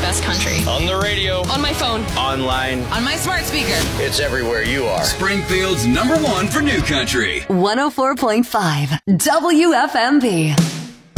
best country. On the radio. On my phone. Online. On my smart speaker. It's everywhere you are. Springfield's #1 for new country. 104.5 WFMB.